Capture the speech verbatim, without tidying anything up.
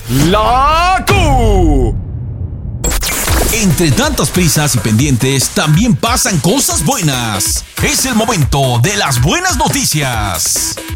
la Q. Entre tantas prisas y pendientes, también pasan cosas buenas. Es el momento de las buenas noticias.